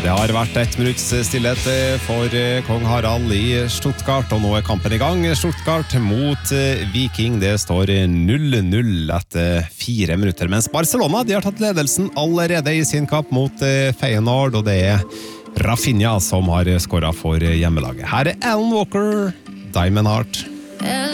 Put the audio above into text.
Det har vært 1 minutts stillhet for kong Harald i Stuttgart, og nå kampen i gang. Stuttgart mot Viking, det står 0-0 etter 4 minutter, mens Barcelona de har tatt ledelsen allerede i sin kamp mot Feyenoord, og det Rafinha som har skåret for hjemmelaget. Her Alan Walker, Diamond Heart.